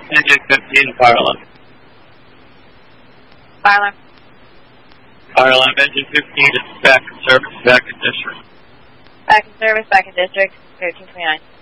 Engine 15, fire alarm. Fire alarm. Fire alarm, engine 15 is back in service, back in district. Back in service, back in district, 1329.